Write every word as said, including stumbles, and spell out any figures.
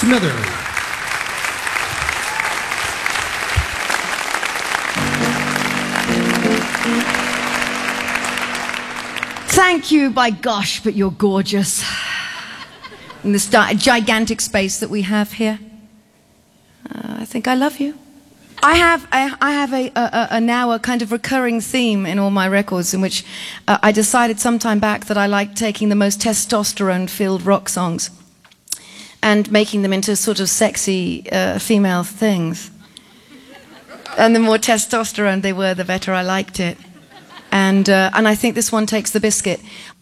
Smither. Thank you, by gosh, but you're gorgeous. In this gigantic space that we have here. Uh, I think I love you. I have, I, I have a, a, a now a kind of recurring theme in all my records in which uh, I decided some time back that I like taking the most testosterone-filled rock songs and making them into sort of sexy uh, female things. And the more testosterone they were, the better I liked it. And, uh, and I think this one takes the biscuit.